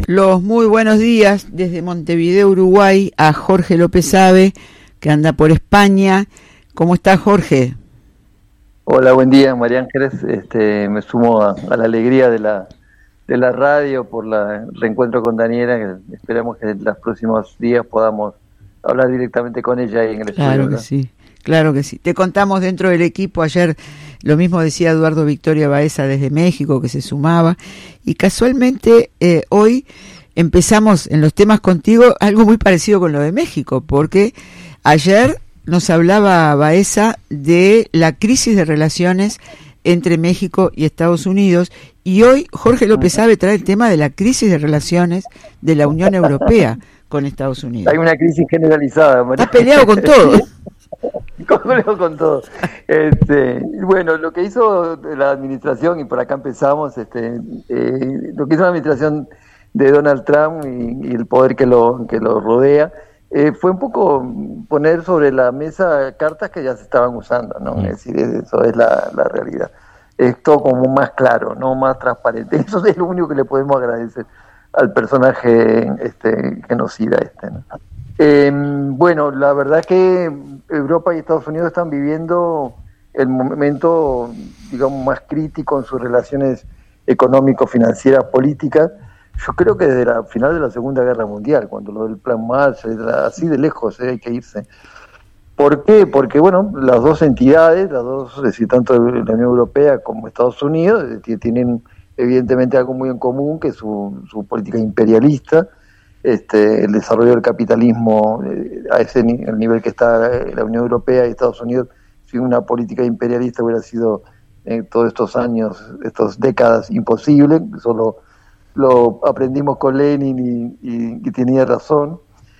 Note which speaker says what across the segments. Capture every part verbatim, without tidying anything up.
Speaker 1: Los muy buenos días desde Montevideo, Uruguay, a Jorge López Abe, que anda por España. ¿Cómo está, Jorge?
Speaker 2: Hola, buen día, María Ángeles. Este, me sumo a, a la alegría de la de la radio por la, el reencuentro con Daniela, que esperamos que en los próximos días podamos hablar directamente con ella ahí en el
Speaker 1: Claro
Speaker 2: estudio.
Speaker 1: que sí, claro que sí. Te contamos dentro del equipo, ayer lo mismo decía Eduardo Victoria Baeza desde México, que se sumaba, y casualmente eh, hoy empezamos en los temas contigo algo muy parecido con lo de México, porque ayer nos hablaba Baeza de la crisis de relaciones entre México y Estados Unidos, y hoy Jorge López Abe trae el tema de la crisis de relaciones de la Unión Europea con Estados Unidos.
Speaker 2: Hay una crisis generalizada, María.
Speaker 1: Está peleado con todo.
Speaker 2: Peleado con todo. Este, bueno, lo que hizo la administración, y por acá empezamos, este, eh, lo que hizo la administración de Donald Trump y, y el poder que lo, que lo rodea, eh, fue un poco poner sobre la mesa cartas que ya se estaban usando, ¿no? Es decir, eso es la, la realidad. Esto como más claro, no más transparente. Eso es lo único que le podemos agradecer al personaje este, genocida este, ¿no? Eh, bueno, la verdad que Europa y Estados Unidos están viviendo el momento, digamos, más crítico en sus relaciones económico-financieras, políticas. Yo creo que desde la final de la Segunda Guerra Mundial, cuando lo del Plan Marshall, así de lejos eh, hay que irse. ¿Por qué? Porque, bueno, las dos entidades, las dos, es decir, tanto la Unión Europea como Estados Unidos, tienen evidentemente algo muy en común, que es su, su política imperialista, este, el desarrollo del capitalismo eh, a ese ni- el nivel que está eh, la Unión Europea y Estados Unidos. Sin una política imperialista hubiera sido en eh, todos estos años, estas décadas, imposible. Eso lo aprendimos con Lenin y, y, y tenía razón.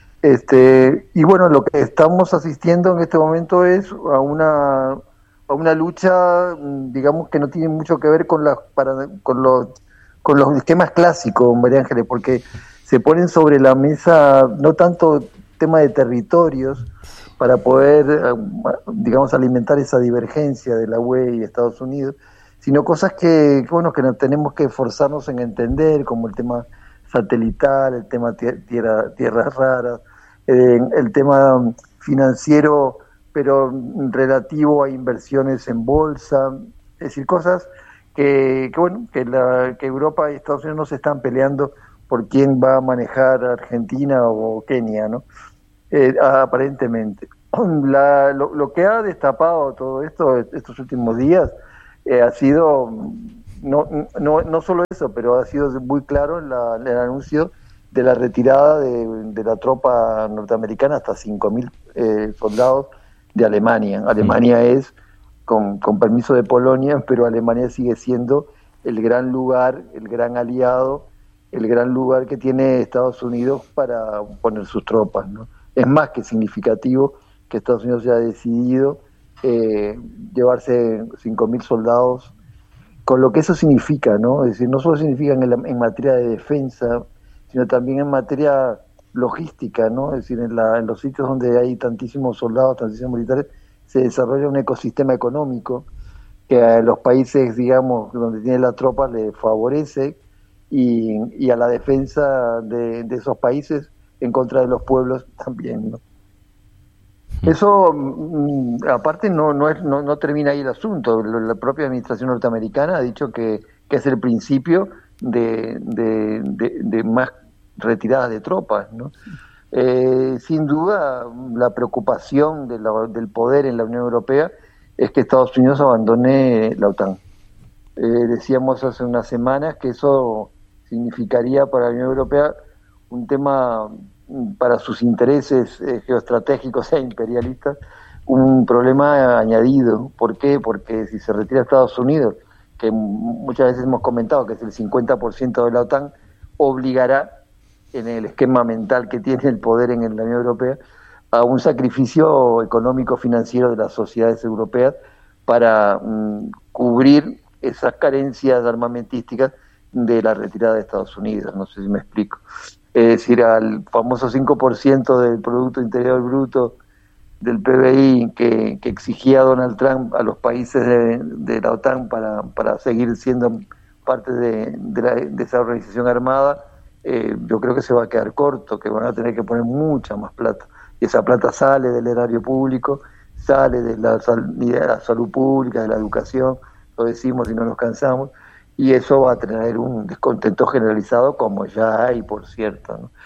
Speaker 2: Este, y bueno, lo que estamos asistiendo en este momento es a una, a una lucha, digamos, que no tiene mucho que ver con, la, para, con, los, con los esquemas clásicos, María Ángeles, porque se ponen sobre la mesa no tanto tema de territorios para poder, digamos, alimentar esa divergencia de la U E y Estados Unidos, sino cosas que, que bueno, que tenemos que esforzarnos en entender, como el tema satelital, el tema tierra, tierras raras, eh, el tema financiero, pero relativo a inversiones en bolsa, es decir, cosas que, que bueno, que, la, que Europa y Estados Unidos no se están peleando por quién va a manejar Argentina o Kenia, ¿no? Eh, aparentemente. La, lo, lo que ha destapado todo esto estos últimos días eh, ha sido, no, no, no solo eso, pero ha sido muy claro la, el anuncio de la retirada de, de la tropa norteamericana, hasta cinco mil eh, soldados de Alemania. Alemania sí. es, con, con permiso de Polonia, pero Alemania sigue siendo el gran lugar, el gran aliado, el gran lugar que tiene Estados Unidos para poner sus tropas, ¿no? Es más que significativo que Estados Unidos haya decidido eh, llevarse cinco mil soldados, con lo que eso significa, ¿no? Es decir, no solo significa en, el, en materia de defensa, sino también en materia logística, ¿no? Es decir, en, la, en los sitios donde hay tantísimos soldados, tantísimos militares, se desarrolla un ecosistema económico que a los países, digamos, donde tiene la tropa le favorece, y, y a la defensa de, de esos países en contra de los pueblos también, ¿no? Eso, mm, aparte, no no, es, no no termina ahí el asunto. La propia administración norteamericana ha dicho que, que es el principio de, de, de, de más retiradas de tropas, ¿no? Eh, sin duda, la preocupación de la, del poder en la Unión Europea es que Estados Unidos abandone la OTAN. Eh, decíamos hace unas semanas que eso significaría para la Unión Europea un tema, para sus intereses eh, geoestratégicos e imperialistas, un problema añadido. ¿Por qué? Porque si se retira Estados Unidos, que muchas veces hemos comentado que es el cincuenta por ciento de la OTAN, obligará, en el esquema mental que tiene el poder en la Unión Europea, a un sacrificio económico-financiero de las sociedades europeas para mm, cubrir esas carencias armamentísticas de la retirada de Estados Unidos. No sé si me explico. Es decir, al famoso cinco por ciento del Producto Interior Bruto del P B I que, que exigía Donald Trump a los países de, de la OTAN para, para seguir siendo parte de, de, la, de esa organización armada, eh, yo creo que se va a quedar corto, que van a tener que poner mucha más plata. Y esa plata sale del erario público, sale de la, de la salud pública, de la educación, lo decimos y no nos cansamos, y eso va a tener un descontento generalizado, como ya hay, por cierto, ¿no?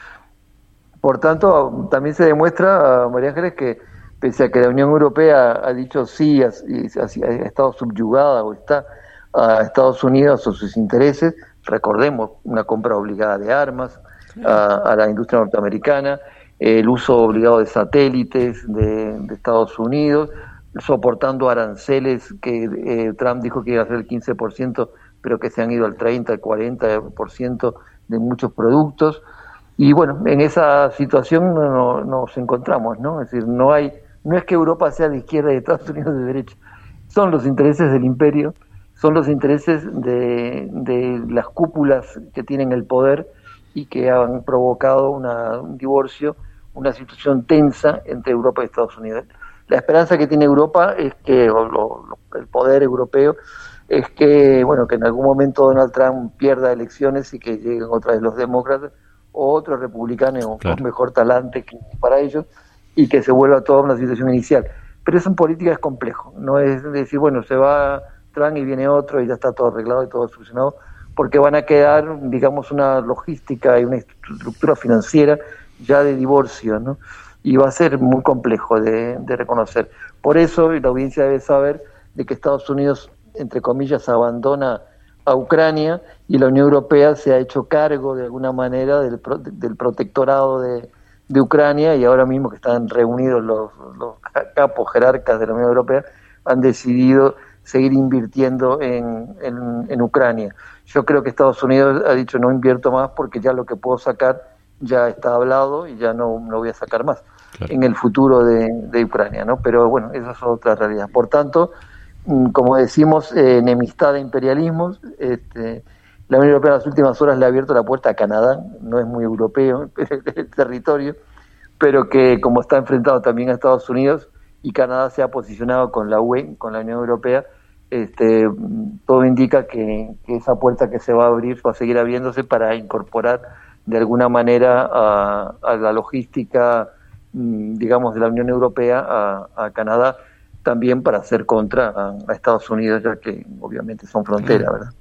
Speaker 2: Por tanto, también se demuestra, María Ángeles, que pese a que la Unión Europea ha dicho sí, ha, ha estado subyugada o está a Estados Unidos o sus intereses, recordemos una compra obligada de armas a, a la industria norteamericana, el uso obligado de satélites de, de Estados Unidos, soportando aranceles que eh, Trump dijo que iba a ser el quince por ciento, pero que se han ido al treinta, al cuarenta por ciento de muchos productos. Y bueno, en esa situación no, no, nos encontramos, ¿no? Es decir, no hay, no es que Europa sea de izquierda y Estados Unidos de derecha, son los intereses del imperio, son los intereses de, de las cúpulas que tienen el poder y que han provocado una, un divorcio, una situación tensa entre Europa y Estados Unidos. La esperanza que tiene Europa es que, o lo, lo, el poder europeo, es que, bueno, que en algún momento Donald Trump pierda elecciones y que lleguen otra vez los demócratas o otros republicanos claro. con mejor talante que para ellos, y que se vuelva toda una situación inicial. Pero eso en política es complejo, no es decir, bueno, se va Trump y viene otro y ya está todo arreglado y todo solucionado, porque van a quedar, digamos, una logística y una estructura financiera ya de divorcio, ¿no? Y va a ser muy complejo de, de reconocer. Por eso, y la audiencia debe saber, de que Estados Unidos, entre comillas, abandona a Ucrania y la Unión Europea se ha hecho cargo de alguna manera del, pro, del protectorado de, de Ucrania, y ahora mismo que están reunidos los, los capos jerarcas de la Unión Europea han decidido seguir invirtiendo en, en, en Ucrania. Yo creo que Estados Unidos ha dicho no invierto más porque ya lo que puedo sacar ya está hablado y ya no, no voy a sacar más claro. en el futuro de, de Ucrania, ¿no? Pero bueno, esa es otra realidad. Por tanto, como decimos, eh, enemistad de imperialismos. Este, la Unión Europea en las últimas horas le ha abierto la puerta a Canadá, no es muy europeo el territorio, pero que como está enfrentado también a Estados Unidos y Canadá se ha posicionado con la U E, con la Unión Europea, este, todo indica que, que esa puerta que se va a abrir va a seguir abriéndose para incorporar de alguna manera a, a la logística, digamos, de la Unión Europea a, a Canadá, también para hacer contra a, a Estados Unidos, ya que obviamente son frontera, ¿verdad?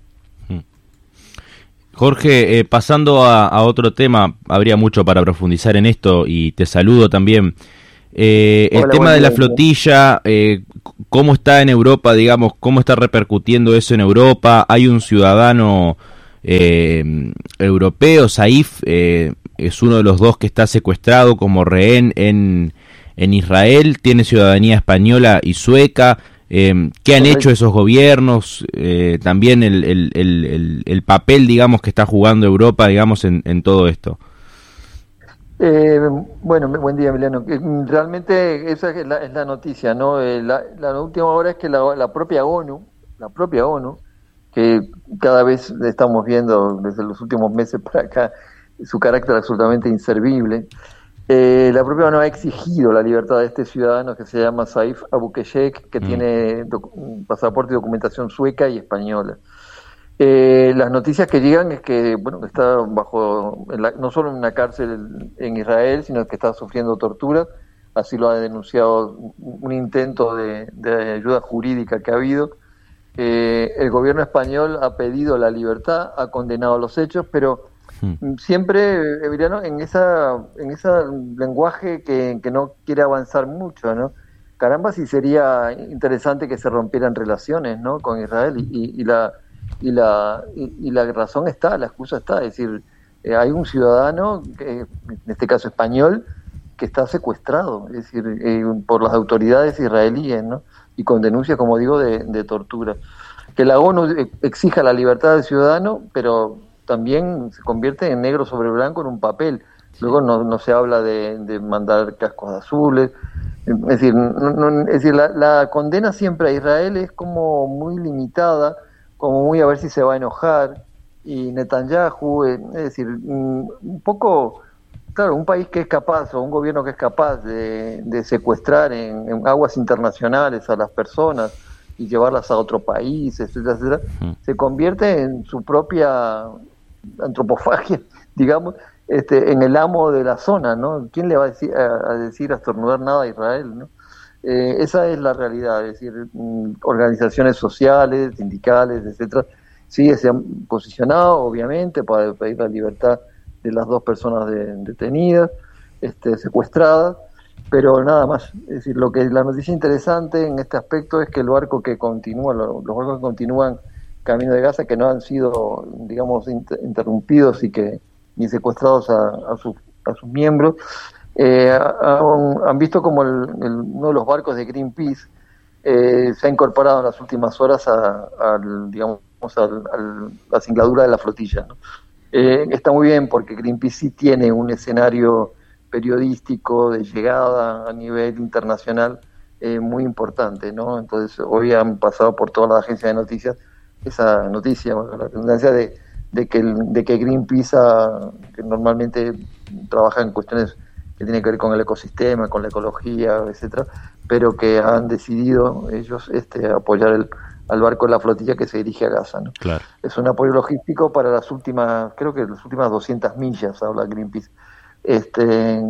Speaker 3: Jorge, eh, pasando a, a otro tema, habría mucho para profundizar en esto y te saludo también. Eh, el Hola, tema de la flotilla, eh, ¿cómo está en Europa, digamos, cómo está repercutiendo eso en Europa? Hay un ciudadano eh, europeo, Saif, eh, es uno de los dos que está secuestrado como rehén en, en Israel, tiene ciudadanía española y sueca. Eh, ¿Qué han hecho esos gobiernos? Eh, también el, el, el, el papel, digamos, que está jugando Europa, digamos, en, en todo esto.
Speaker 2: Eh, bueno, buen día, Emiliano. Realmente esa es la, es la noticia, ¿no? Eh, la, la última hora es que la, la propia ONU, la propia ONU, que cada vez estamos viendo desde los últimos meses para acá su carácter absolutamente inservible, eh, la propia ONU ha exigido la libertad de este ciudadano que se llama Saif Abukeshek, que mm. tiene doc- pasaporte y documentación sueca y española. Eh, las noticias que llegan es que, bueno, está bajo, en la, no solo en una cárcel en Israel, sino que está sufriendo tortura. Así lo ha denunciado un intento de, de ayuda jurídica que ha habido. Eh, el gobierno español ha pedido la libertad, ha condenado los hechos, pero hmm. siempre, Emiliano, en esa, en ese lenguaje que, que no quiere avanzar mucho, ¿no? Caramba, si sería interesante que se rompieran relaciones, ¿no?, con Israel y, y, y la y la y, y la razón está, la excusa está, es decir, eh, hay un ciudadano, que, en este caso español, que está secuestrado, es decir, eh, por las autoridades israelíes, ¿no?, y con denuncias, como digo, de, de tortura. Que la ONU exija la libertad del ciudadano, pero también se convierte en negro sobre blanco en un papel. Luego no, no se habla de, de mandar cascos azules. Es decir, no, no, es decir la, la condena siempre a Israel es como muy limitada, como muy a ver si se va a enojar, y Netanyahu, eh, es decir, un poco, claro, un país que es capaz, o un gobierno que es capaz de, de secuestrar en, en aguas internacionales a las personas y llevarlas a otro país, etcétera, etcétera, uh-huh. se convierte en su propia antropofagia, digamos, este, en el amo de la zona, ¿no? ¿Quién le va a decir a, a decir a estornudar nada a Israel, ¿no? Eh, esa es la realidad, es decir, mm, organizaciones sociales, sindicales, etcétera, sí se han posicionado, obviamente, para pedir la libertad de las dos personas de, detenidas, este, secuestradas, pero nada más. Es decir, lo que la noticia interesante en este aspecto es que el barco que continúa, los, los barcos que continúan camino de Gaza, que no han sido, digamos, inter, interrumpidos y que ni secuestrados a, a, sus, a sus miembros, eh, han, han visto como el, el, uno de los barcos de Greenpeace eh, se ha incorporado en las últimas horas a, a digamos, a la singladura de la flotilla, ¿no? Eh, está muy bien porque Greenpeace sí tiene un escenario periodístico de llegada a nivel internacional eh, muy importante, ¿no? Entonces hoy han pasado por todas las agencias de noticias esa noticia, bueno, la tendencia de, de que el, de que Greenpeace ha, que normalmente trabaja en cuestiones que tienen que ver con el ecosistema, con la ecología, etcétera, pero que han decidido ellos este apoyar el al barco de la flotilla que se dirige a Gaza, ¿no?
Speaker 3: Claro.
Speaker 2: Es un apoyo logístico para las últimas, creo que las últimas doscientas millas, habla Greenpeace. Este,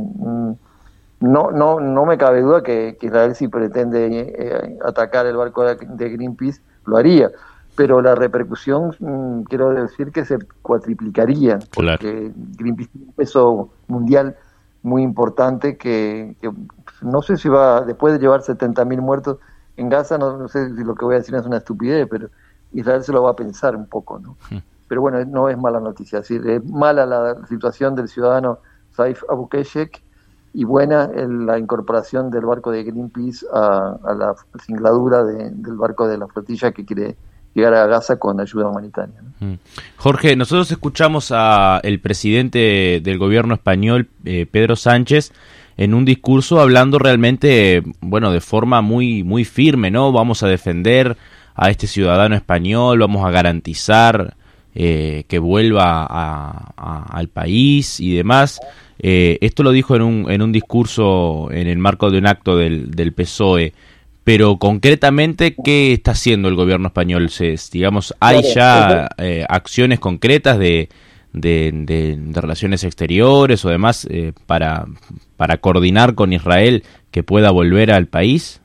Speaker 2: no, no, no me cabe duda que, que Israel, si pretende eh, atacar el barco de Greenpeace, lo haría, pero la repercusión, mmm, quiero decir que se cuatriplicaría,
Speaker 3: claro,
Speaker 2: porque Greenpeace tiene un peso mundial muy importante que, que no sé si va, después de llevar setenta mil muertos en Gaza, no, no sé si lo que voy a decir es una estupidez, pero Israel se lo va a pensar un poco, ¿no? Sí. Pero bueno, no es mala noticia, es, decir, es mala la situación del ciudadano Saif Abu Keshek y buena el, la incorporación del barco de Greenpeace a, a la singladura de, del barco de la flotilla que quiere llegar a Gaza con ayuda humanitaria, ¿no?
Speaker 3: Jorge, nosotros escuchamos a el presidente del gobierno español, eh, Pedro Sánchez, en un discurso hablando realmente, bueno, de forma muy muy firme, ¿no? Vamos a defender a este ciudadano español, vamos a garantizar eh, que vuelva a, a, al país y demás. Eh, esto lo dijo en un en un discurso en el marco de un acto del, del P S O E. Pero concretamente, ¿qué está haciendo el gobierno español? Se, digamos, ¿hay ya eh, acciones concretas de, de, de, de relaciones exteriores o demás eh, para, para coordinar con Israel que pueda volver al país?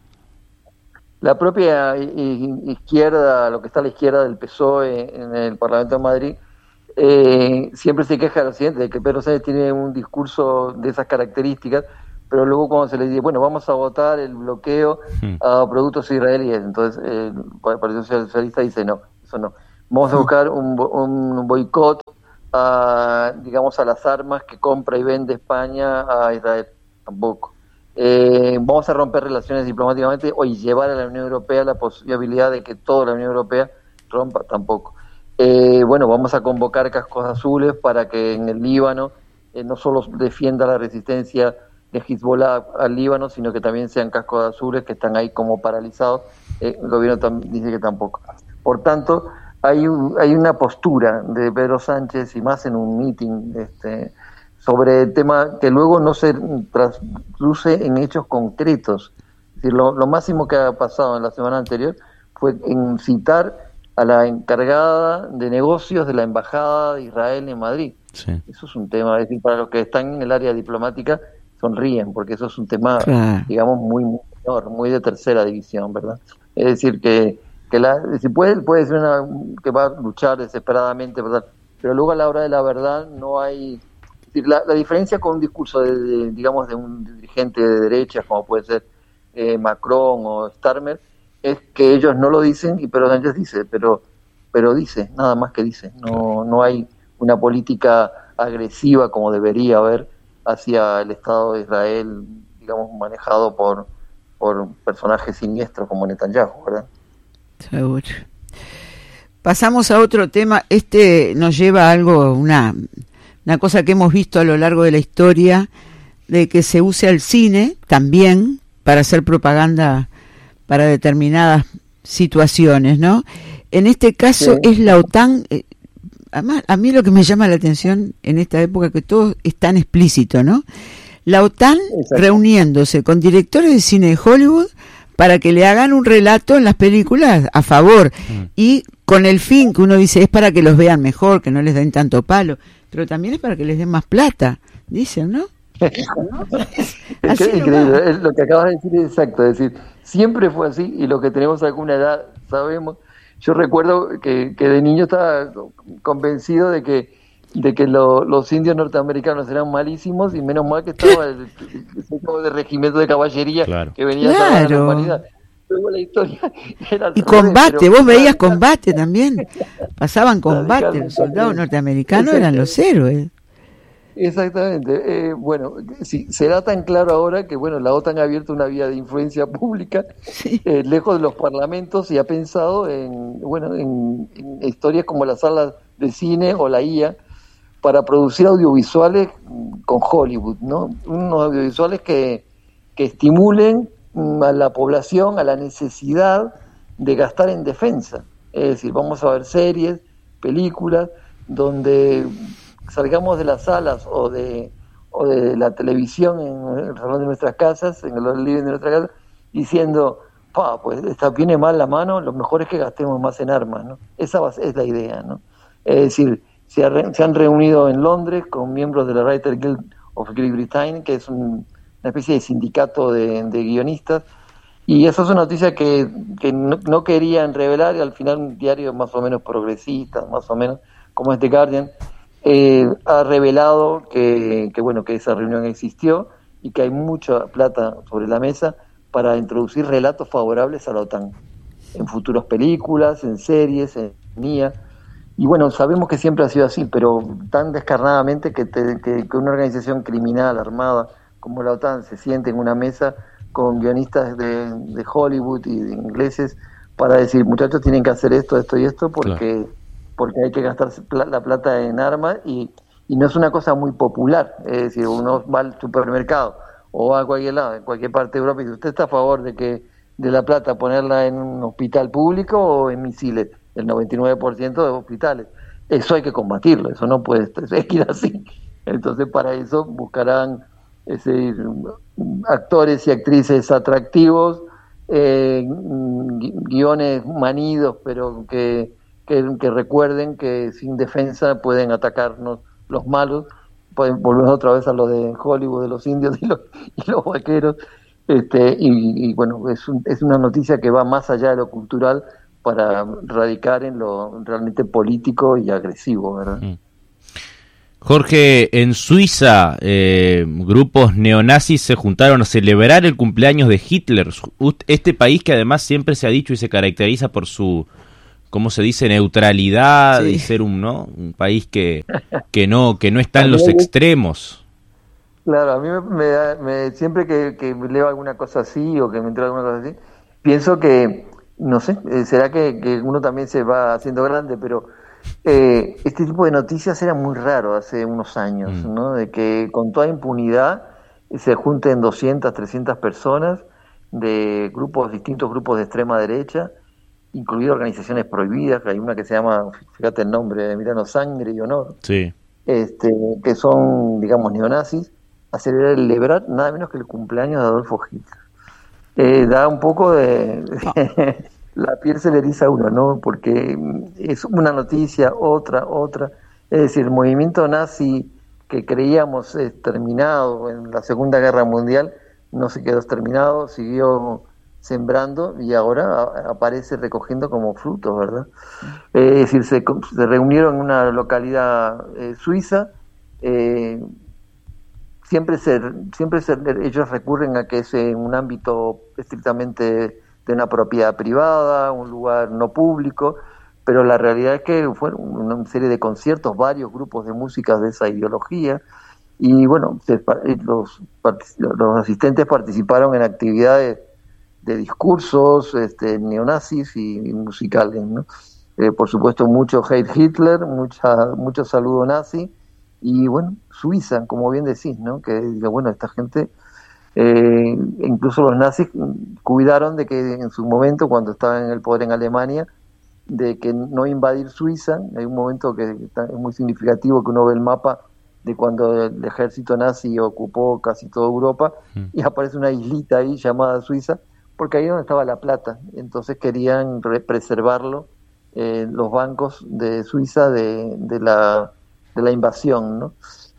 Speaker 2: La propia izquierda, lo que está a la izquierda del P S O E en el Parlamento de Madrid, eh, siempre se queja de lo siguiente, de que Pedro Sánchez tiene un discurso de esas características, pero luego cuando se le dice, bueno, vamos a votar el bloqueo a productos israelíes, entonces eh, el Partido Socialista dice, no, eso no. Vamos a buscar un, un boicot a, digamos, a las armas que compra y vende España a Israel, tampoco. Eh, vamos a romper relaciones diplomáticamente o llevar a la Unión Europea la posibilidad de que toda la Unión Europea rompa, tampoco. Eh, bueno, vamos a convocar cascos azules para que en el Líbano eh, no solo defienda la resistencia de Hezbollah al Líbano, sino que también sean cascos azules que están ahí como paralizados. Eh, el gobierno tam- dice que tampoco. Por tanto, hay un, hay una postura de Pedro Sánchez, y más en un meeting este, sobre el tema que luego no se traduce en hechos concretos. Es decir, lo, lo máximo que ha pasado en la semana anterior fue en citar a la encargada de negocios de la Embajada de Israel en Madrid. Sí. Eso es un tema, es decir, para los que están en el área diplomática sonríen, porque eso es un tema, claro, digamos, muy, muy menor, muy de tercera división, ¿verdad? Es decir, que, que la, si puede, puede ser una que va a luchar desesperadamente, ¿verdad? Pero luego a la hora de la verdad no hay... Es decir, la, la diferencia con un discurso, de, de, digamos, de un dirigente de derecha, como puede ser eh, Macron o Starmer, es que ellos no lo dicen, y pero Sánchez dice, pero, pero dice, nada más que dice. No, no hay una política agresiva como debería haber hacia el Estado de Israel, digamos, manejado por por personajes siniestros como Netanyahu, ¿verdad?
Speaker 1: Seguro. Pasamos a otro tema. Este nos lleva a algo, una, una cosa que hemos visto a lo largo de la historia, de que se use al cine también para hacer propaganda para determinadas situaciones, ¿no? En este caso sí. Es la OTAN. Eh, Además, a mí lo que me llama la atención en esta época que todo es tan explícito, ¿no? La OTAN Exacto. reuniéndose con directores de cine de Hollywood para que le hagan un relato en las películas a favor mm. y con con el fin que uno dice es para que los vean mejor, que no les den tanto palo, pero también es para que les den más plata, dicen, ¿no?
Speaker 2: Es increíble, es lo que acabas de decir es exacto, es decir, siempre fue así y los que tenemos alguna edad sabemos. Yo recuerdo que, que de niño estaba convencido de que de que lo, los indios norteamericanos eran malísimos y menos mal que estaba el, el, el de regimiento de caballería claro. que venía
Speaker 1: claro.
Speaker 2: a salvar a la humanidad. Luego la historia era
Speaker 1: y combate, pero, vos veías combate también, pasaban combate, los soldados norteamericanos exacto. eran los héroes.
Speaker 2: Exactamente. Eh, bueno, sí, será tan claro ahora que bueno, la OTAN ha abierto una vía de influencia pública sí. eh, lejos de los parlamentos y ha pensado en bueno en, en historias como las salas de cine o la I A para producir audiovisuales con Hollywood, ¿no? Unos audiovisuales que, que estimulen a la población a la necesidad de gastar en defensa. Es decir, vamos a ver series, películas donde salgamos de las salas o de o de la televisión en el salón de nuestras casas, en el living de nuestra casa, diciendo, pa, pues esta viene mal la mano, lo mejor es que gastemos más en armas, ¿no? Esa es la idea, ¿no? Es decir, se, ha, se han reunido en Londres con miembros de la Writers Guild of Great Britain, que es un, una especie de sindicato de, de guionistas, y esa es una noticia que, que no, no querían revelar, y al final un diario más o menos progresista, más o menos, como este Guardian, Eh, ha revelado que, que bueno que esa reunión existió y que hay mucha plata sobre la mesa para introducir relatos favorables a la OTAN en futuras películas, en series, en I A. Y bueno, sabemos que siempre ha sido así, pero tan descarnadamente que, te, que, que una organización criminal armada como la OTAN se siente en una mesa con guionistas de, de Hollywood y de ingleses para decir, muchachos, tienen que hacer esto, esto y esto porque... Claro. porque hay que gastar la plata en armas y, y no es una cosa muy popular. Es decir, uno va al supermercado o va a cualquier lado, en cualquier parte de Europa, y dice, ¿usted está a favor de que de la plata ponerla en un hospital público o en misiles? El noventa y nueve por ciento de hospitales. Eso hay que combatirlo, eso no puede ir así. Entonces, para eso buscarán ese, actores y actrices atractivos, eh, guiones manidos, pero que Que, que recuerden que sin defensa pueden atacarnos los malos, pueden volver otra vez a lo de Hollywood, de los indios y los, y los vaqueros, este, y, y bueno, es, un, es una noticia que va más allá de lo cultural para radicar en lo realmente político y agresivo, ¿verdad? Mm.
Speaker 3: Jorge, en Suiza, eh, grupos neonazis se juntaron a celebrar el cumpleaños de Hitler, este país que además siempre se ha dicho y se caracteriza por su... ¿cómo se dice? Neutralidad, sí. Y ser un, ¿no? un país que, que no que no está en los extremos.
Speaker 2: Claro, a mí me, me, me siempre que, que leo alguna cosa así o que me entero alguna cosa así, pienso que, no sé, será que, que uno también se va haciendo grande, pero eh, este tipo de noticias era muy raro hace unos años, mm. ¿no? De que con toda impunidad se junten doscientas, trescientas personas de grupos, distintos grupos de extrema derecha, incluidas organizaciones prohibidas, que hay una que se llama, fíjate el nombre, Mirano, Sangre y Honor,
Speaker 3: sí.
Speaker 2: este, que son, digamos, neonazis, a celebrar nada menos que el cumpleaños de Adolfo Hitler. Eh, da un poco de... de la piel se le eriza a uno, ¿no? Porque es una noticia, otra, otra. Es decir, el movimiento nazi que creíamos exterminado en la Segunda Guerra Mundial no se quedó exterminado, siguió sembrando y ahora a, aparece recogiendo como frutos, ¿verdad? Eh, es decir, se, se reunieron en una localidad eh, suiza, eh, siempre se, siempre se, ellos recurren a que es en un ámbito estrictamente de una propiedad privada, un lugar no público, pero la realidad es que fueron una serie de conciertos, varios grupos de música de esa ideología, y bueno, se, los, los asistentes participaron en actividades de discursos este, neonazis y, y musicales, ¿no? Eh, por supuesto, mucho hate Hitler, mucha, mucho saludo nazi, y bueno, Suiza, como bien decís, ¿no? Que diga, bueno, esta gente, eh, incluso los nazis cuidaron de que en su momento, cuando estaban en el poder en Alemania, de que no invadir Suiza. Hay un momento que está, es muy significativo, que uno ve el mapa de cuando el ejército nazi ocupó casi toda Europa, mm. y aparece una islita ahí llamada Suiza, porque ahí es donde estaba la plata, entonces querían re- preservarlo eh, los bancos de Suiza de, de, la, de la invasión, ¿no?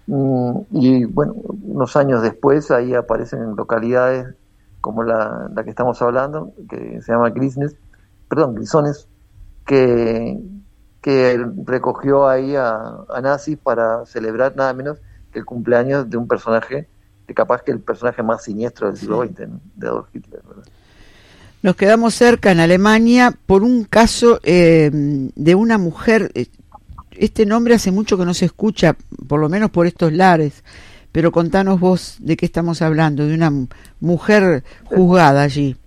Speaker 2: Y bueno, unos años después ahí aparecen en localidades como la, la que estamos hablando, que se llama Grisnes, perdón, Grisones, que, que recogió ahí a, a nazis para celebrar nada menos que el cumpleaños de un personaje, que capaz que el personaje más siniestro del siglo veinte, ¿no? De Adolf Hitler, ¿verdad?
Speaker 1: Nos quedamos cerca en Alemania por un caso eh, de una mujer. Este nombre hace mucho que no se escucha, por lo menos por estos lares, pero contanos vos de qué estamos hablando, de una mujer juzgada allí.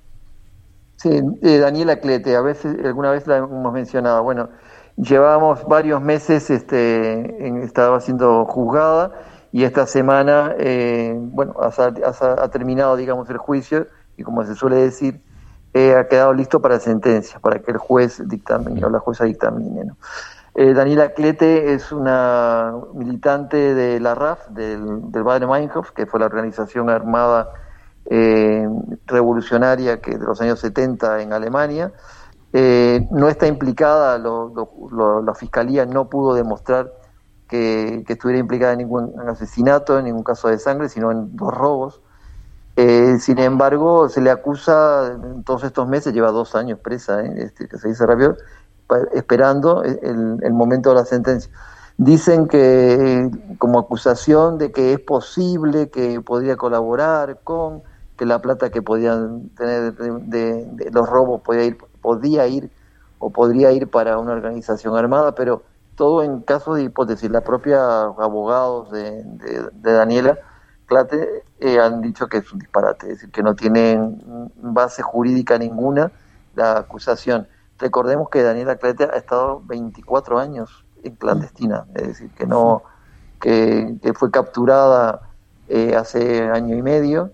Speaker 2: Sí, eh, Daniela Klette, a veces, alguna vez la hemos mencionado. Bueno, llevábamos varios meses, este, en, estaba siendo juzgada, y esta semana, eh, bueno, ha, ha, ha terminado, digamos, el juicio, y como se suele decir, eh, ha quedado listo para sentencia, para que el juez dictamine, o la jueza dictamine, ¿no? Eh, Daniela Klette es una militante de la R A F, del, del Baader-Meinhof, que fue la organización armada eh, revolucionaria que de los años setenta en Alemania. Eh, no está implicada, lo, lo, lo, la fiscalía no pudo demostrar que, que estuviera implicada en ningún asesinato, en ningún caso de sangre, sino en dos robos. Eh, sin embargo, se le acusa en todos estos meses, lleva dos años presa, ¿eh? este, que se dice rápido, esperando el, el momento de la sentencia. Dicen que como acusación de que es posible que podría colaborar con, que la plata que podían tener de, de, de los robos podía ir, podía ir o podría ir para una organización armada, pero todo en caso de hipótesis. La propia abogados de, de, de Daniela Klette eh, han dicho que es un disparate, es decir, que no tienen base jurídica ninguna la acusación. Recordemos que Daniela Klette ha estado veinticuatro años en clandestina, es decir, que no que, que fue capturada eh, hace año y medio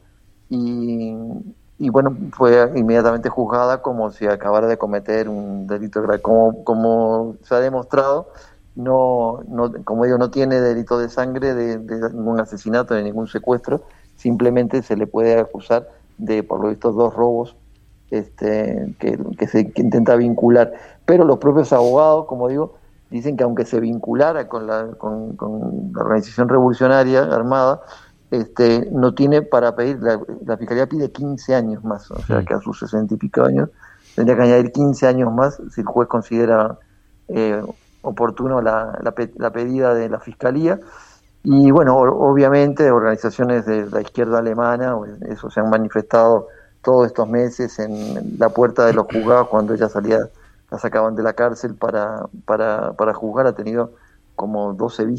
Speaker 2: y, y bueno, fue inmediatamente juzgada como si acabara de cometer un delito grave. Como, como se ha demostrado, no, no, como digo, no tiene delito de sangre, de, de ningún asesinato, de ningún secuestro, simplemente se le puede acusar de, por lo visto, dos robos Este, que, que se que intenta vincular, pero los propios abogados, como digo, dicen que aunque se vinculara con la, con, con la organización revolucionaria armada, este, no tiene para pedir, la, la fiscalía pide quince años más, o sea que a sus sesenta y pico años tendría que añadir quince años más si el juez considera eh, oportuno la, la, la pedida de la fiscalía. Y bueno, obviamente organizaciones de la izquierda alemana, eso se han manifestado todos estos meses en la puerta de los juzgados cuando ella salía, la sacaban de la cárcel para, para, para juzgar. Ha tenido como doce